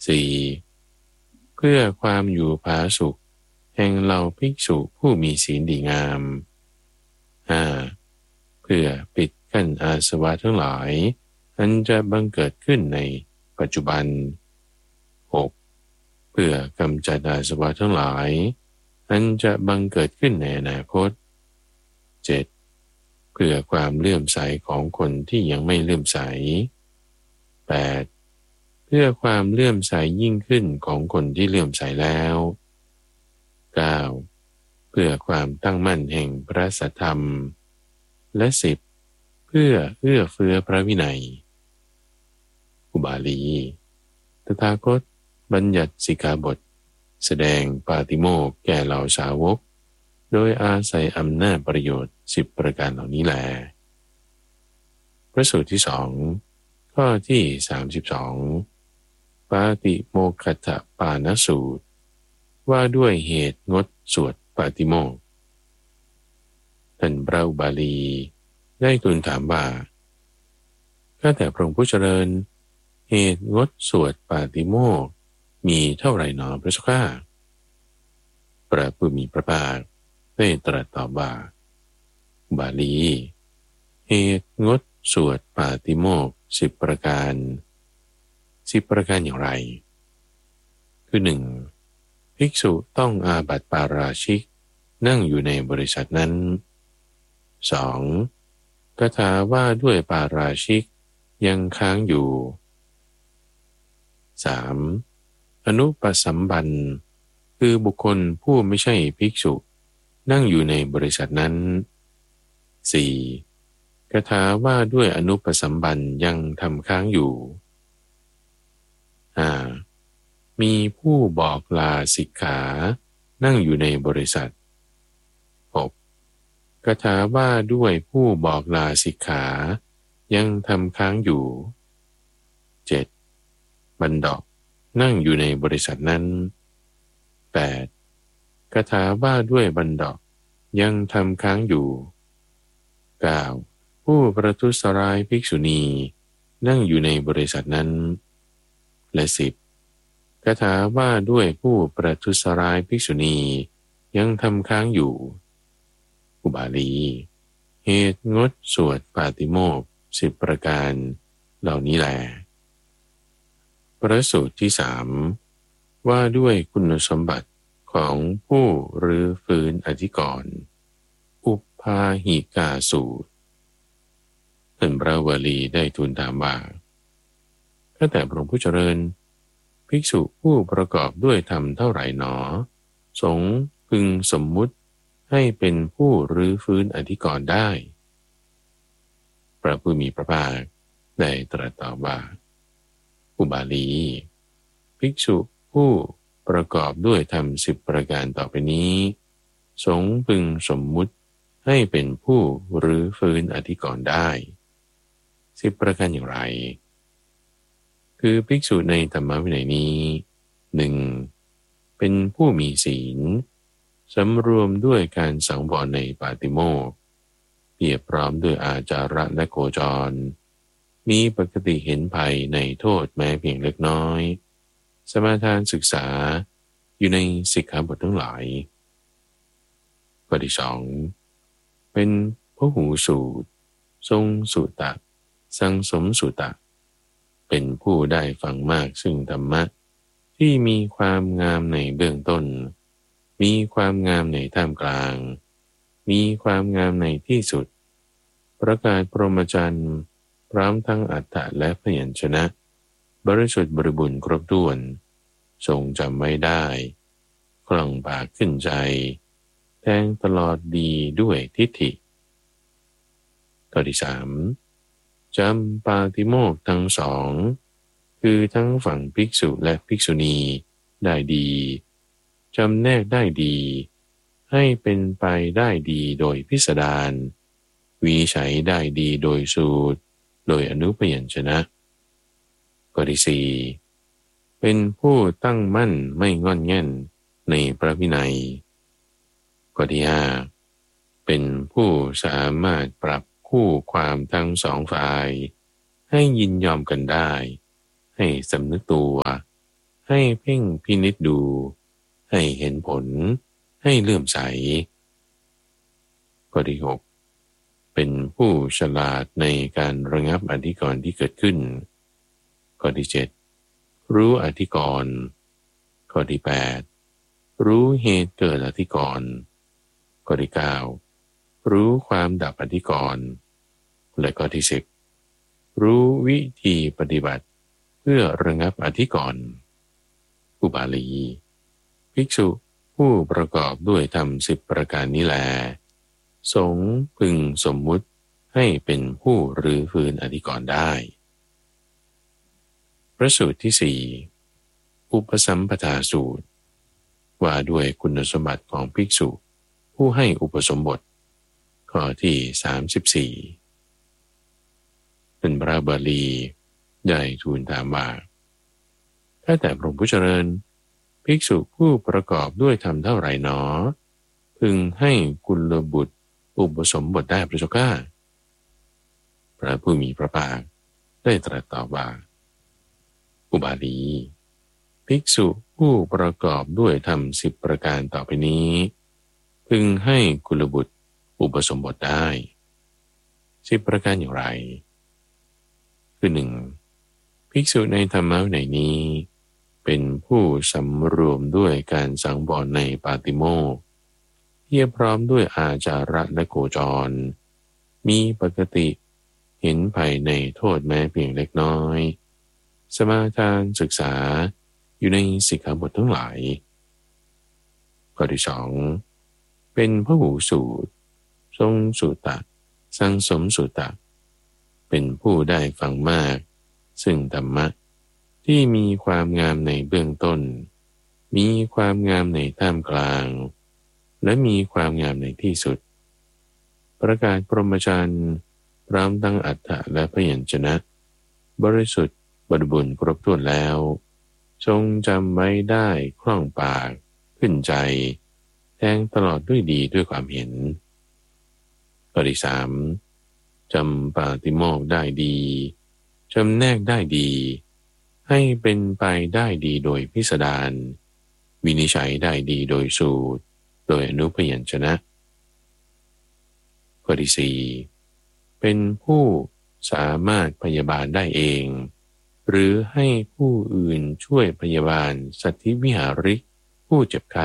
4. เพื่อความอยู่ผาสุกแห่งเหล่าภิกษุผู้มีศีลดีงาม 5. เพื่อปิดกั้นอาสวะทั้งหลายอันจะบังเกิดขึ้นในปัจจุบัน 6. เพื่อกำจัดอาสวะทั้งหลายอันจะบังเกิดขึ้นในอนาคต 7. เพื่อความเลื่อมใสของคนที่ยังไม่เลื่อมใส 8. เพื่อความเลื่อมใสยิ่งขึ้นของคนที่เลื่อมใสแล้ว 9. เพื่อความตั้งมั่นแห่งพระสัทธรรม และ 10. เพื่อเอื้อเฟื้อพระวินัย อุบาลีตถาคตบัญญัติสิกขาบทแสดงปาติโมกข์แก่เหล่าสาวกโดยอาศัยอำนาจประโยชน์10ประการเหล่านี้แลพระสูตรที่2ข้อที่32ปาติโมกขัตถปานสูตรว่าด้วยเหตุงดสวดปาติโมกข์ท่านพระอุบาลีได้ทูลถามว่าข้าแต่พระองค์ผู้เจริญเหตุงดสวดปาติโมกข์มีเท่าไหร่หนอพระเจ้าข้าพระผู้มีพระภาคได้ตรัสตอบว่าอุบาลีเหตุงดสวดปาติโมกข์10ประการ10ประการอย่างไรคือ 1. ภิกษุต้องอาบัติปาราชิกนั่งอยู่ในบริษัทนั้น 2. คาถาว่าด้วยปาราชิกยังค้างอยู่ 3. อนุปสัมบันคือบุคคลผู้ไม่ใช่ภิกษุนั่งอยู่ในบริษัทนั้น 4. คาถาว่าด้วยอนุปสัมบันยังทำค้างอยู่ 5. มีผู้บอกลาสิกขานั่งอยู่ในบริษัท 6. คาถาว่าด้วยผู้บอกลาสิกขายังทำค้างอยู่ 7. บัณฑิตนั่งอยู่ในบริษัทนั้น 8. คาถาว่าด้วยบัณฑิตยังทำค้างอยู่ 9. ผู้ประทุษร้ายภิกษุณีนั่งอยู่ในบริษัทนั้นและ 10. คาถาว่าด้วยผู้ประทุษร้ายภิกษุณียังทำค้างอยู่อุบาลีเหตุงดสวดปาติโมกข์10ประการเหล่านี้แลพระสูตรที่3ว่าด้วยคุณสมบัติของผู้รื้อฟื้นอธิกรณ์อุปาหิกาสูตรท่านพระวลีได้ทูลถามว่าข้าแต่พระองค์ผู้เจริญภิกษุผู้ประกอบด้วยธรรมเท่าไหร่หนอสงฆ์พึงสมมุติให้เป็นผู้รื้อฟื้นอธิกรณ์ได้พระผู้มีพระภาคได้ตรัสตอบว่าอุบาลีภิกษุผู้ประกอบด้วยธรรม10ประการต่อไปนี้สงฆ์พึงสมมุติให้เป็นผู้รื้อฟื้นอธิกรณ์ได้10ประการอย่างไรคือภิกษุในธรรมวินัยนี้ 1. เป็นผู้มีศีลสำรวมด้วยการสังวรในปาติโมกข์เพียบพร้อมด้วยอาจาระและโคจรมีปกติเห็นภัยในโทษแม้เพียงเล็กน้อยสมาทานศึกษาอยู่ในสิกขาบททั้งหลายข้อที่ 2. เป็นพหูสูตรทรงสุตะสังสมสุตะเป็นผู้ได้ฟังมากซึ่งธรรมะที่มีความงามในเบื้องต้นมีความงามในท่ามกลางมีความงามในที่สุดประกาศพรหมจรรย์พร้อมทั้งอัฏฐะและพยัญชนะบริสุทธิ์บริบูรณ์ครบถ้วนทรงจำไว้ได้คล่องปากขึ้นใจแทงตลอดดีด้วยทิฏฐิข้อที่ 3. จำปาติโมกข์ทั้งสองคือทั้งฝั่งภิกษุและภิกษุณีได้ดีจำแนกได้ดีให้เป็นไปได้ดีโดยพิสดารวินิจฉัยได้ดีโดยสูตรโดยอนุพยัญชนะข้อที่ 4. เป็นผู้ตั้งมั่นไม่งอนแง่นในพระวินัยข้อที่ 5. เป็นผู้สามารถปรับคู่ความทั้งสองฝ่ายให้ยินยอมกันได้ให้สำนึกตัวให้เพ่งพินิจดูให้เห็นผลให้เลื่อมใสข้อที่ 6เป็นผู้ฉลาดในการระงับอธิกรณ์ที่เกิดขึ้นข้อที่ 7รู้อธิกรณ์ข้อที่ 8รู้เหตุเกิดอธิกรณ์ข้อที่ 9รู้ความดับอธิกรณ์และข้อที่ 10รู้วิธีปฏิบัติเพื่อระงับอธิกรณ์อุบาลีภิกษุผู้ประกอบด้วยธรรม10ประการนี้แลสงฆ์พึงสมมุติให้เป็นผู้รื้อฟื้นอธิกรณ์ได้พระสูตรที่ 4อุปสัมปทาสูตรว่าด้วยคุณสมบัติของภิกษุผู้ให้อุปสมบทข้อที่ 34เป็นพระบาลีได้ทูลถามว่าถ้าแต่พระองค์ผู้เจริญภิกษุผู้ประกอบด้วยธรรมเท่าไหร่หนอพึงให้กุลบุตรอุปสมบทได้พระเจ้าข้าพระผู้มีพระภาคได้ตรัสตอบว่าอุบาลีภิกษุผู้ประกอบด้วยธรรม10ประการต่อไปนี้พึงให้กุลบุตรอุปสมบทได้10ประการอย่างไรคือ 1. ภิกษุในธรรมะวินัยนี้เป็นผู้สำรวมด้วยการสังวรในปาติโมกข์เพียบพร้อมด้วยอาจาระและโคจรมีปกติเห็นภายในโทษแม้เพียงเล็กน้อยสมาทานศึกษาอยู่ในสิกขาบททั้งหลายข้อที่ 2เป็นพหูสูตรทรงสุตตะสังสมสุตตะเป็นผู้ได้ฟังมากซึ่งธรรมะที่มีความงามในเบื้องต้นมีความงามในท่ามกลางและมีความงามในที่สุดประกาศพรหมจรรย์พร้อมทั้งอัฏฐะและพยัญชนะบริสุทธิ์บริบูรณ์ครบถ้วนแล้วทรงจำไว้ได้คล่องปากขึ้นใจแทงตลอดด้วยดีด้วยความเห็นข้อที่ 3จำปาติโมกข์ได้ดีจำแนกได้ดีให้เป็นไปได้ดีโดยพิสดารวินิจฉัยได้ดีโดยสูตรโดยอนุพยัญชนะข้อที่ 4เป็นผู้สามารถพยาบาลได้เองหรือให้ผู้อื่นช่วยพยาบาลสัตธิวิหาริกผู้เจ็บไข้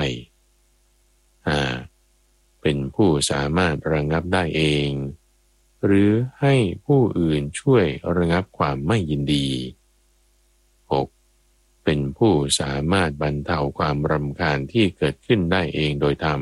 เป็นผู้สามารถระงับได้เองหรือให้ผู้อื่นช่วยระงับความไม่ยินดี 6. เป็นผู้สามารถบรรเทาความรำคาญที่เกิดขึ้นได้เองโดยธรรม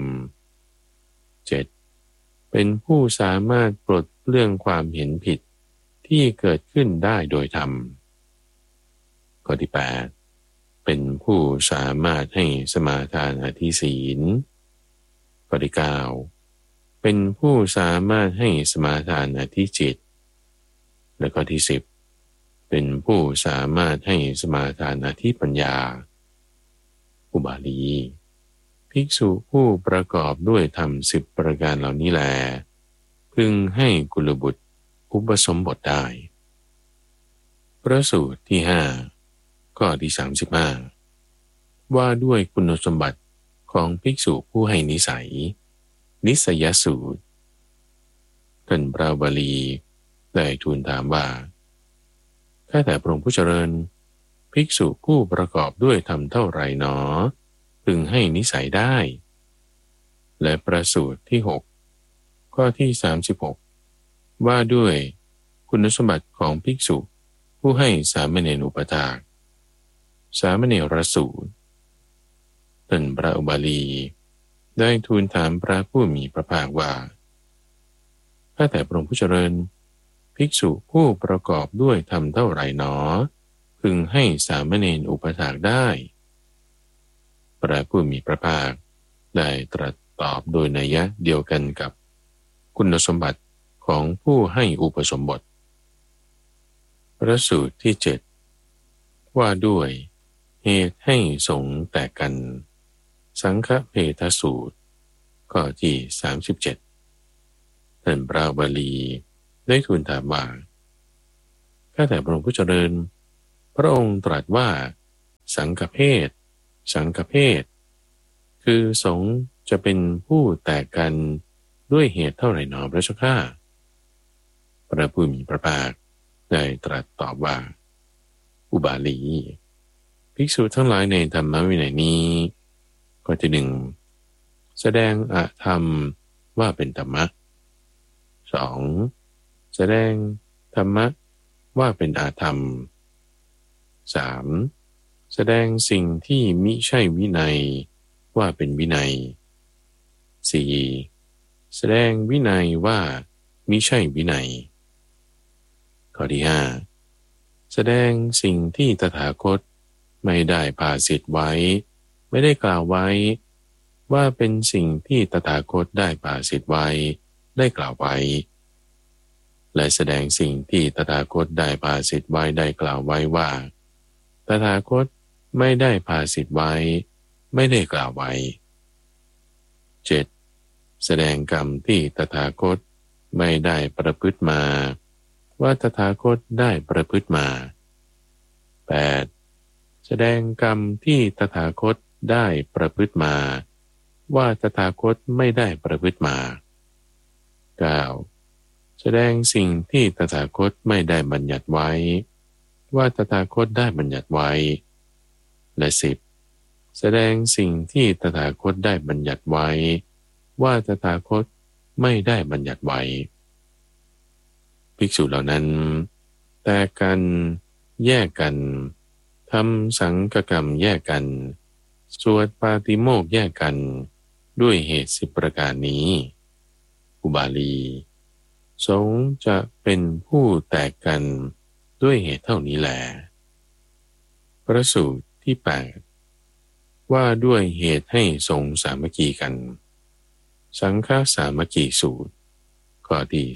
7. เป็นผู้สามารถปลดเปลื้องความเห็นผิดที่เกิดขึ้นได้โดยธรรมข้อที่ 8. เป็นผู้สามารถให้สมาทานอธิศีลข้อที่ 9. เป็นผู้สามารถให้สมาทานอธิจิตและข้อที่ 10. เป็นผู้สามารถให้สมาทานอธิปัญญาอุบาลีภิกษุผู้ประกอบด้วยธรรม10ประการเหล่านี้แลพึงให้กุลบุตรอุปสมบทได้พระสูตรที่ 5ข้อที่ 35ว่าด้วยคุณสมบัติของภิกษุผู้ให้นิสัยนิสยสูตรท่านพระบาลีได้ทูลถามว่าข้าแต่พระองค์ผู้เจริญภิกษุผู้ประกอบด้วยธรรมเท่าไรหนอพึงให้นิสัยได้และประสูตรที่ 6ข้อที่ 36ว่าด้วยคุณสมบัติของภิกษุผู้ให้สามเณรอุปถากสามเณรสูตรท่านพระอุบาลีได้ทูลถามพระผู้มีพระภาคว่าข้าแต่พระองค์ผู้เจริญภิกษุผู้ประกอบด้วยธรรมเท่าไหร่หนอพึงให้สามเณรอุปถากได้พระผู้มีพระภาคได้ตรัสตอบโดยนัยยะเดียวกันกับคุณสมบัติของผู้ให้อุปสมบทพระสูตรที่ 7ว่าด้วยเหตุให้สงฆ์แตกกันสังฆเพทสูตรข้อที่ 37ท่านพระบาลีได้ทูลถามว่าข้าแต่พระองค์ผู้เจริญพระองค์ตรัสว่าสังฆเพศสังฆเพศคือสงฆ์จะเป็นผู้แตกกันด้วยเหตุเท่าไหร่หนอพระเจ้าข้าพระผู้มีพระภาคได้ตรัสตอบว่าอุบาลีภิกษุทั้งหลายในธรรมวินัยนี้ข้อที่หนึ่งแสดงอธรรมว่าเป็นธรรมะสองแสดงธรรมะว่าเป็นอาธรรมสามแสดงสิ่งที่มิใช่วินัยว่าเป็นวินัยสี่แสดงวินัยว่ามิใช่วินัยข้อที่ห้าแสดงสิ่งที่ตถาคตไม่ได้ภาสิทธิ์ไว้ไม่ได้กล่าวไว้ว่าเป็นสิ่งที่ตถาคตได้ภาสิทธิ์ไว้ได้กล่าวไว้และแสดงสิ่งที่ตถาคตได้ภาสิทธิ์ไว้ได้กล่าวไว้ว่าตถาคตไม่ได้ภาสิทธิ์ไว้ไม่ได้กล่าวไว้เจ็ดแสดงกรรมที่ตถาคตไม่ได้ประพฤติมาว่าตถาคตได้ประพฤติมาแปดแสดงกรรมที่ตถาคตได้ประพฤติมาว่าตถาคตไม่ได้ประพฤติมาเก้าแสดงสิ่งที่ตถาคตไม่ได้บัญญัติไว้ว่าตถาคตได้บัญญัติไว้และสิบแสดงสิ่งที่ตถาคตได้บัญญัติไว้ว่าตถาคตไม่ได้บัญญัติไว้ภิกษุเหล่านั้นแตกกันแยกกันทำสังฆกรรมแยกกันสวดปาติโมกข์แยกกันด้วยเหตุ10ประการนี้อุบาลีสงฆ์จะเป็นผู้แตกกันด้วยเหตุเท่านี้แลพระสูตรที่8ว่าด้วยเหตุให้สงฆ์สามัคคีกันสังฆสามัคคีสูตรข้อที่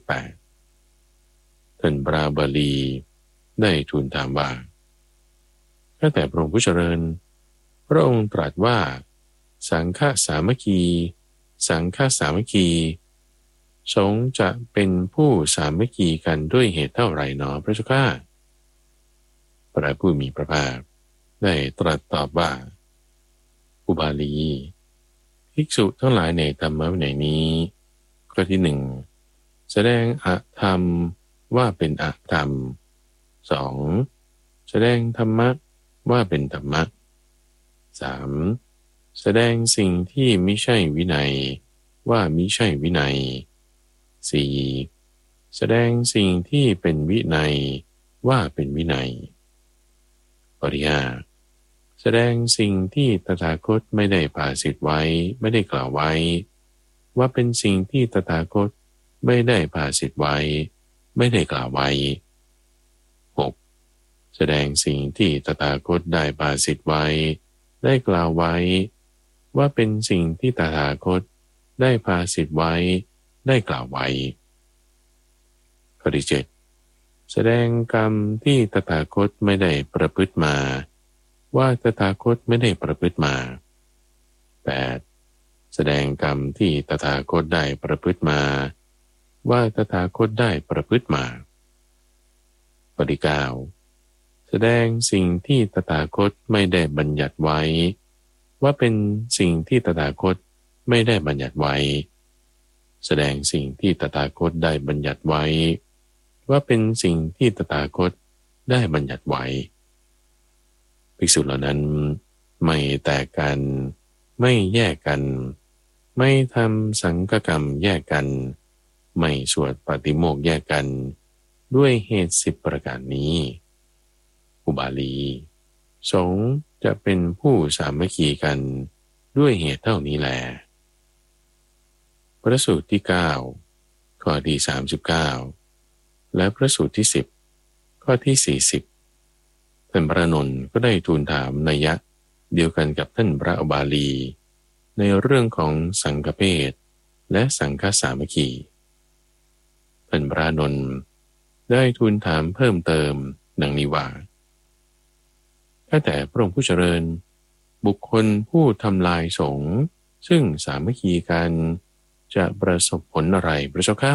38ท่านพระบาลีได้ทูลถามว่าข้าแต่พระองค์ผู้เจริญพระองค์ตรัสว่าสังฆสามัคคีสังฆสามัคคีสงฆ์จะเป็นผู้สามัคคีกันด้วยเหตุเท่าไหร่หนอพระเจ้าข้าพระผู้มีพระภาคได้ตรัสตอบว่าอุบาลีภิกษุทั้งหลายในธรรมวินัยนี้ข้อที่หนึ่งแสดงอธรรมว่าเป็นอธรรมสองแสดงธรรมะว่าเป็นธรรมะสามแสดงสิ่งที่มิใช่วินัยว่ามิใช่วินัยสี่แสดงสิ่งที่เป็นวินัยว่าเป็นวินัยข้อที่ห้าแสดงสิ่งที่ตถาคตไม่ได้ภาสิทธิ์ไว้ไม่ได้กล่าวไว้ว่าเป็นสิ่งที่ตถาคตไม่ได้ภาสิทธิ์ไว้ไม่ได้กล่าวไว้หกแสดงสิ่งที่ตถาคตได้ภาสิทธิ์ไว้ได้กล่าวไว้ว่าเป็นสิ่งที่ตถาคตได้ภาสิทธิ์ไว้ได้กล่าวไว้ข้อที่เจ็ดแสดงกรรมที่ตถาคตไม่ได้ประพฤติมาว่าตถาคตไม่ได้ประพฤติมาแปดแสดงกรรมที่ตถาคตได้ประพฤติมาว่าตถาคตได้ประพฤติมาข้อที่เก้าแสดงสิ่งที่ตถาคตไม่ได้บัญญัติไว้ว่าเป็นสิ่งที่ตถาคตไม่ได้บัญญัติไว้แสดงสิ่งที่ตถาคตได้บัญญัติไว้ว่าเป็นสิ่งที่ตถาคตได้บัญญัติไว้ภิกษุเหล่านั้นไม่แตกกันไม่แยกกันไม่ทำสังฆกรรมแยกกันไม่สวดปาติโมกข์แยกกันด้วยเหตุ10ประการนี้อุบาลีสงฆ์จะเป็นผู้สามัคคีกันด้วยเหตุเท่านี้แลพระสูตรที่9ข้อที่39และพระสูตรที่10ข้อที่40ท่านพระนนท์ก็ได้ทูลถามนัยยะเดียวกันกับท่านพระอุบาลีในเรื่องของสังฆเพศและสังฆสามัคคีท่านพระนนท์ได้ทูลถามเพิ่มเติมดังนี้ว่าข้าแต่พระองค์ผู้เจริญบุคคลผู้ทำลายสงฆ์ซึ่งสามัคคีกันจะประสบผลอะไรพระเจ้าข้า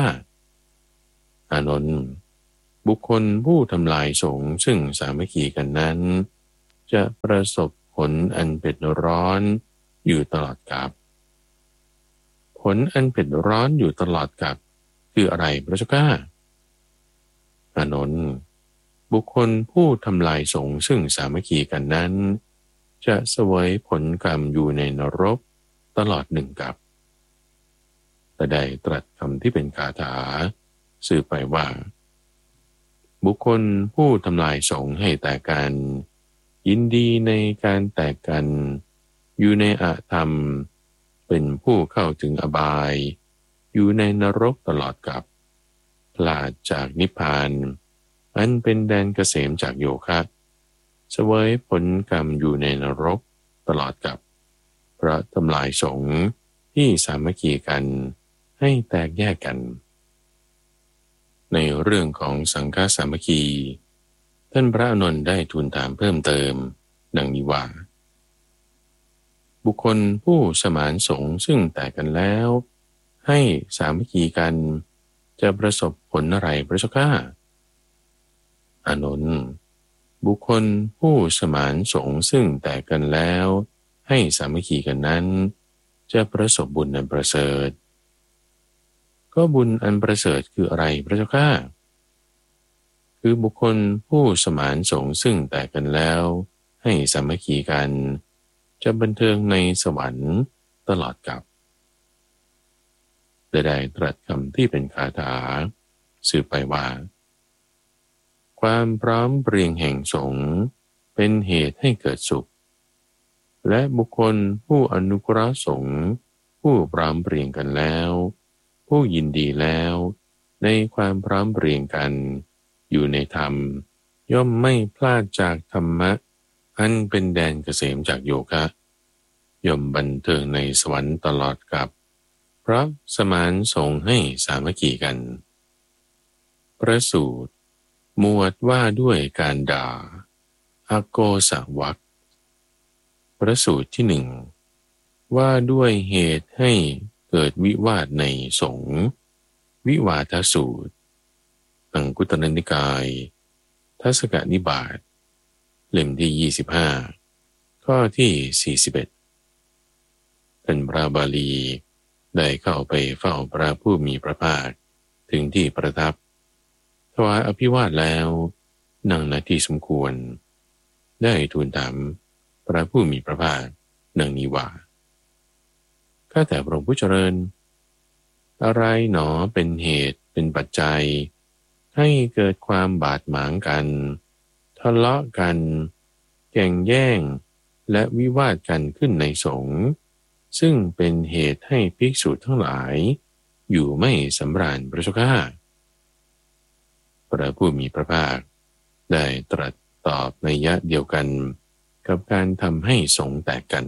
อานนท์บุคคลผู้ทำลายสงฆ์ซึ่งสามัคคีกันนั้นจะประสบผลอันเผ็ดร้อนอยู่ตลอดกาลผลอันเผ็ดร้อนอยู่ตลอดกาลคืออะไรพระเจ้าข้าอานนท์บุคคลผู้ทำลายสงฆ์ซึ่งสามัคคีกันนั้นจะเสวยผลกรรมอยู่ในนรกตลอดหนึ่งกับแต่ได้ตรัสคำที่เป็นคาถาสื่อไปว่าบุคคลผู้ทำลายสงฆ์ให้แตกกันยินดีในการแตกกันอยู่ในอธรรมเป็นผู้เข้าถึงอบายอยู่ในนรกตลอดกับพลาดจากนิพพานอันเป็นแดนเกษมจากโยคะเสวยผลกรรมอยู่ในนรกตลอดกับเพราะทำลายสงฆ์ที่สามัคคีกันให้แตกแยกกันในเรื่องของสังฆสามัคคีท่านพระอานนท์ได้ทูลถามเพิ่มเติมดังนี้ว่าบุคคลผู้สมานสงฆ์ซึ่งแตกกันแล้วให้สามัคคีกันจะประสบผลอะไรพระเจ้าข้าอานนท์บุคคลผู้สมานสงฆ์ซึ่งแตกกันแล้วให้สามัคคีกันนั้นจะประสบบุญอันประเสริฐก็บุญอันประเสริฐคืออะไรพระเจ้าข้าคือบุคคลผู้สมานสงฆ์ซึ่งแตกกันแล้วให้สามัคคีกันจะบันเทิงในสวรรค์ตลอดกาลได้ตรัสคำที่เป็นคาถาสื่อไปว่าความพร้อมเพรียงแห่งสงฆ์เป็นเหตุให้เกิดสุขและบุคคลผู้อนุเคราะห์สงฆ์ผู้พร้อมเพรียงกันแล้วผู้ยินดีแล้วในความพร้อมเพรียงกันอยู่ในธรรมย่อมไม่พลาดจากธรรมะอันเป็นแดนเกษมจากโยคะย่อมบันเทิงในสวรรค์ตลอดกับเพราะสมานสงฆ์ให้สามัคคีกันพระสูตรหมวดว่าด้วยการด่าอโกสวัคพระสูตรที่หนึ่งว่าด้วยเหตุให้เกิดวิวาทในสงฆ์วิวาทสูตรอังคุตรนิกายทัศกนิบาตเล่มที่25ข้อที่41ท่านพระบาลีได้เข้าไปเฝ้าพระผู้มีพระภาคถึงที่ประทับถวายอภิวาทแล้วนั่งณที่สมควรได้ทูลถามพระผู้มีพระภาคดังนี้ว่าข้าแต่พระองค์ผู้เจริญอะไรหนอเป็นเหตุเป็นปัจจัยให้เกิดความบาดหมางกันทะเลาะกันแข่งแย่งและวิวาทกันขึ้นในสงฆ์ซึ่งเป็นเหตุให้ภิกษุทั้งหลายอยู่ไม่สำราญพระเจ้าข้าพระผู้มีพระภาคได้ตรัสตอบนัยยะเดียวกันกับการทำให้สงฆ์แตกกัน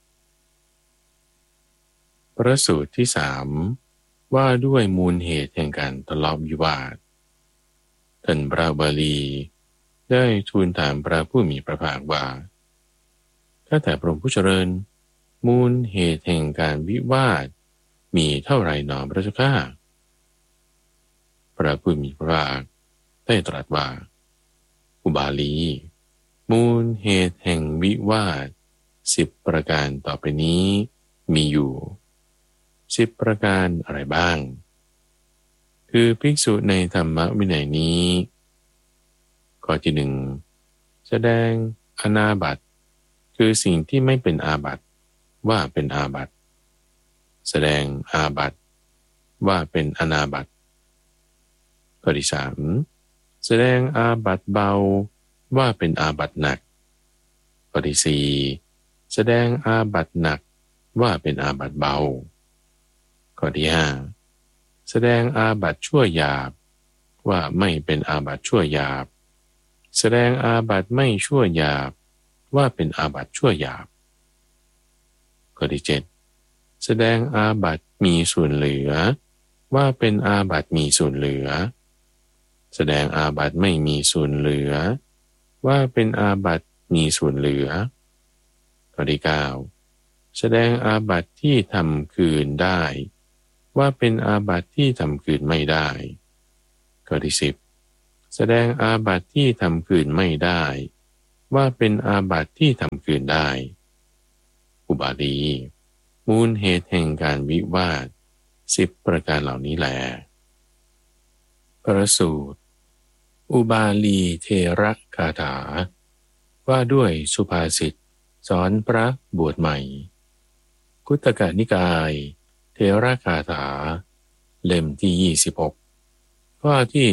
พระสูตรที่3ว่าด้วยมูลเหตุแห่งการทะเลาะวิวาทท่านพระบาลีได้ทูลถามพระผู้มีพระภาคว่าข้าแต่พระองค์ผู้เจริญมูลเหตุแห่งการวิวาทมีเท่าไรหนอพระเจ้าข้าพระผู้มีพระภาคได้ตรัสว่าอุบาลีมูลเหตุแห่งวิวาท10ประการต่อไปนี้มีอยู่10ประการอะไรบ้างคือภิกษุในธรรมวินัยนี้ข้อที่1แสดงอนาบัติคือสิ่งที่ไม่เป็นอาบัติว่าเป็นอาบัติแสดงอาบัติว่าเป็นอนาบัติข้อที่3แสดงอาบัติเบาว่าเป็นอาบัติหนักข้อที่4แสดงอาบัติหนักว่าเป็นอาบัติเบาข้อที่5แสดงอาบัติชั่วหยาบว่าไม่เป็นอาบัติชั่วหยาบแสดงอาบัติไม่ชั่วหยาบว่าเป็นอาบัติชั่วหยาบข้อที่7แสดงอาบัติมีส่วนเหลือว่าเป็นอาบัติมีส่วนเหลือแสดงอาบัติไม่มีส่วนเหลือว่าเป็นอาบัติมีส่วนเหลือข้อที่9แสดงอาบัติที่ทำคืนได้ว่าเป็นอาบัติที่ทำคืนไม่ได้ข้อที่10แสดงอาบัติที่ทำคืนไม่ได้ว่าเป็นอาบัติที่ทำคืนได้อุบาลีมูลเหตุแห่งการวิวาท10ประการเหล่านี้แลประสูตรอุบาลีเทระคาถาว่าด้วยสุภาษิตสอนพระบวชใหม่คุตกนิกายเทระคาถาเล่มที่26ข้อที่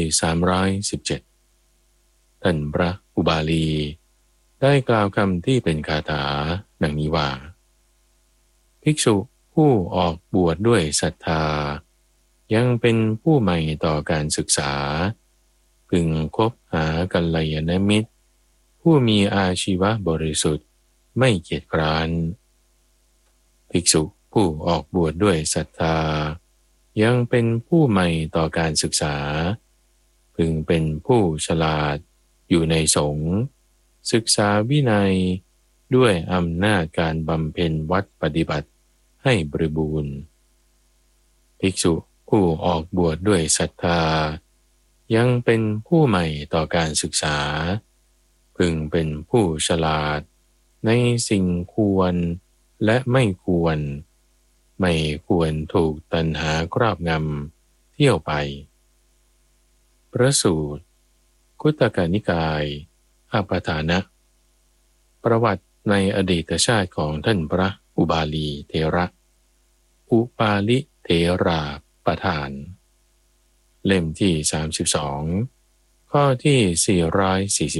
317ท่านพระอุบาลีได้กล่าวคำที่เป็นคาถาดังนี้ว่าภิกษุผู้ออกบวชด้วยศรัทธายังเป็นผู้ใหม่ต่อการศึกษาพึงคบหากัลยาณมิตรผู้มีอาชีวะบริสุทธิ์ไม่เกียจคร้านภิกษุผู้ออกบวชด้วยศรัทธายังเป็นผู้ใหม่ต่อการศึกษาพึงเป็นผู้ฉลาดอยู่ในสงฆ์ศึกษาวินัยด้วยอำนาจการบำเพ็ญวัดปฏิบัติให้บริบูรณ์ภิกษุผู้ออกบวชด้วยศรัทธายังเป็นผู้ใหม่ต่อการศึกษาพึงเป็นผู้ฉลาดในสิ่งควรและไม่ควรไม่ควรถูกตัณหาครอบงำเที่ยวไปประสูตรคุตกนิกายอาปทานะประวัติในอดีตชาติของท่านพระอุบาลีเถระอุปาลิเถราประธานเล่มที่32ข้อที่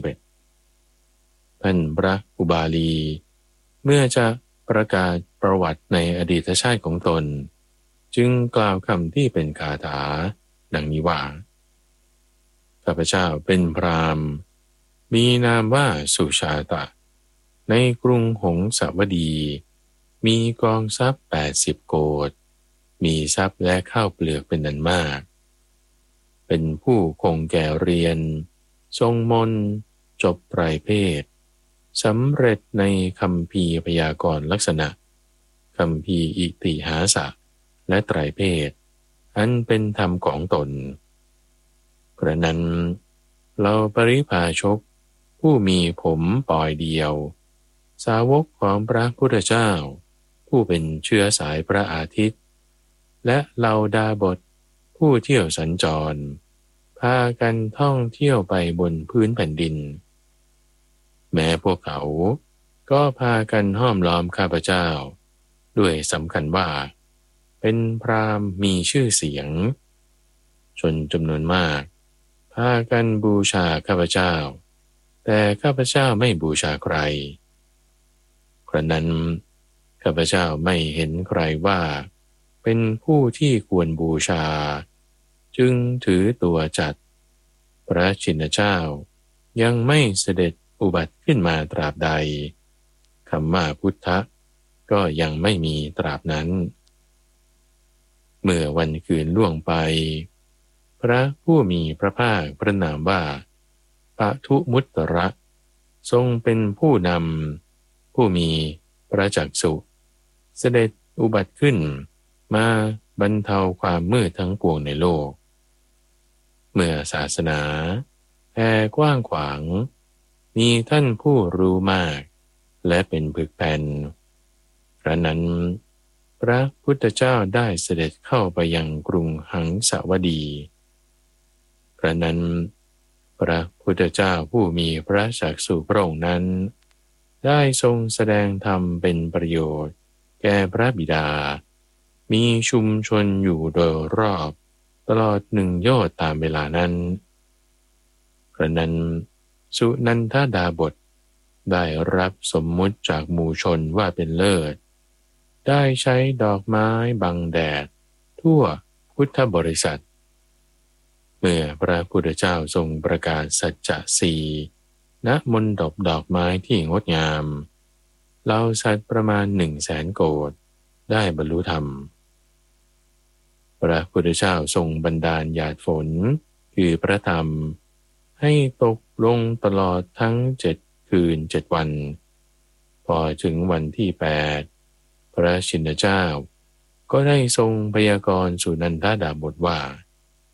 441ท่านพระอุบาลีเมื่อจะประกาศประวัติในอดีตชาติของตนจึงกล่าวคำที่เป็นคาถาดังนี้ว่าข้าพเจ้าเป็นพราหมณ์มีนามว่าสุชาตะในกรุงหงสาวดีมีกองทรัพย์80 โกฏมีทรัพย์และข้าวเปลือกเป็นอันมากเป็นผู้คงแก่เรียนทรงมนต์จบไตรเพศสำเร็จในคัมภีร์พยากรณ์ลักษณะคัมภีร์อิติหาสะและไตรเพศอันเป็นธรรมของตนกระนั้นเราปริภาชกผู้มีผมปลอยเดียวสาวกของพระพุทธเจ้าผู้เป็นเชื้อสายพระอาทิตย์และเหล่าดาบทผู้เที่ยวสัญจรพากันท่องเที่ยวไปบนพื้นแผ่นดินแม้พวกเขาก็พากันห้อมล้อมข้าพเจ้าด้วยสำคัญว่าเป็นพราหมณ์มีชื่อเสียงชนจำนวนมากพากันบูชาข้าพเจ้าแต่ข้าพเจ้าไม่บูชาใครครั้นนั้นข้าพเจ้าไม่เห็นใครว่าเป็นผู้ที่ควรบูชาจึงถือตัวจัดพระชินเจ้ายังไม่เสด็จอุบัติขึ้นมาตราบใดคำว่าพุทธะก็ยังไม่มีตราบนั้นเมื่อวันคืนล่วงไปพระผู้มีพระภาคพระนามว่าปทุมุตตระทรงเป็นผู้นำผู้มีพระจักษุเสด็จอุบัติขึ้นมาบรรเทาความมืดทั้งปวงในโลกเมื่อศาสนาแผ่กว้างขวางมีท่านผู้รู้มากและเป็นผึกแผ่นครั้นนั้นพระพุทธเจ้าได้เสด็จเข้าไปยังกรุงหังสาวดีครั้นนั้นพระพุทธเจ้าผู้มีพระจักษุพระองค์นั้นได้ทรงแสดงธรรมเป็นประโยชน์แก่พระบิดามีชุมชนอยู่โดยรอบตลอด1 โยชน์ตามเวลานั้นครั้นนั้นสุนันทดาบทได้รับสมมุติจากหมู่ชนว่าเป็นเลิศได้ใช้ดอกไม้บังแดดทั่วพุทธบริษัทเมื่อพระพุทธเจ้าทรงประกาศสัจจะสี่ณมณฑปดอกไม้ที่งดงามเหล่าสัตว์ประมาณ100,000 โกฏได้บรรลุธรรมพระพุทธเจ้าทรงบันดาลหยาดฝนคือพระธรรมให้ตกลงตลอดทั้ง7 คืน 7 วันพอถึงวันที่8พระชินเจ้าก็ได้ทรงพยากรณ์สุนันทดาบทว่า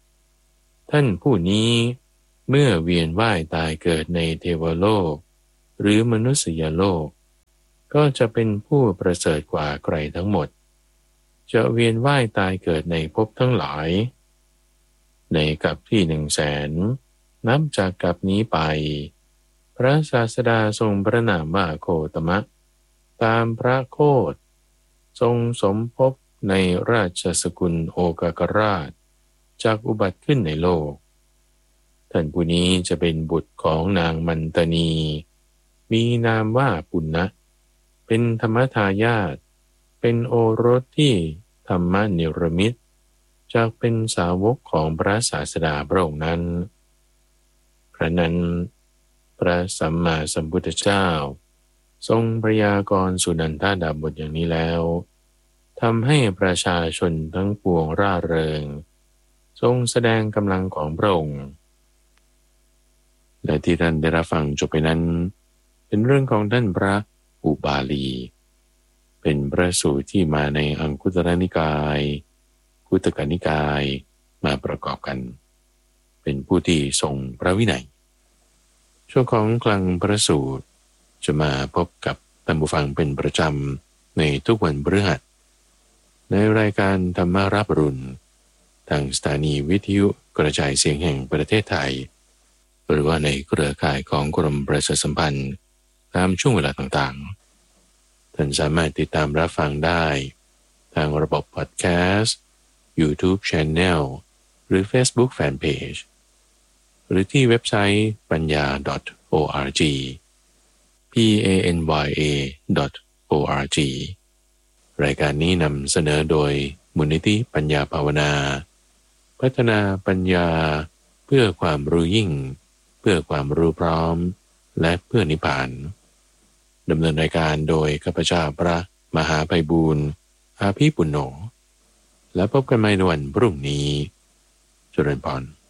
ท่านผู้นี้เมื่อเวียนว่ายตายเกิดในเทวโลกหรือมนุษยโลกก็จะเป็นผู้ประเสริฐกว่าใครทั้งหมดจะเวียนว่ายตายเกิดในภพทั้งหลายในกัปที่100,000นับจากกัปนี้ไปพระศาสดาทรงพระนามว่าโคตมะตามพระโคตทรงสมภพในราชสกุลโอกากราชจากอุบัติขึ้นในโลกท่านผู้นี้จะเป็นบุตรของนางมันตนี มีนามว่าปุณณะเป็นธรรมทายาทเป็นโอรสที่ธรรมนิรมิตจากเป็นสาวกของพระศาสดาพระองค์นั้นครั้นนั้นพระสัมมาสัมพุทธเจ้าทรงพยากรณ์สุนันทดาบทอย่างนี้แล้วทำให้ประชาชนทั้งปวงร่าเริงทรงแสดงกำลังของพระองค์และที่ท่านได้รับฟังจบไปนั้นเป็นเรื่องของท่านพระอุบาลีเป็นพระสูตรที่มาในอังคุตรนิกายคุตกนิกายมาประกอบกันเป็นผู้ที่ทรงพระวินัยช่วงของคลังพระสูตรจะมาพบกับท่านผู้ฟังเป็นประจำในทุกวันพฤหัสในรายการธรรมารับรุณทางสถานีวิทยุกระจายเสียงแห่งประเทศไทยหรือว่าในเครือข่ายของกรมประชาสัมพันธ์ตามช่วงเวลาต่างๆท่านสามารถติดตามรับฟังได้ทางระบบพอดแคสต์ YouTube Channel หรือ Facebook Fanpage หรือที่เว็บไซต์ปัญญา .org panya.org รายการนี้นำเสนอโดยมูลนิธิปัญญาภาวนาพัฒนาปัญญาเพื่อความรู้ยิ่งเพื่อความรู้พร้อมและเพื่อนิพพานดำเนินรายการโดยข้าพเจ้าพระมหาไพบูลย์อาภีปุณโญและพบกันใหม่ในวันพรุ่งนี้เจริญพร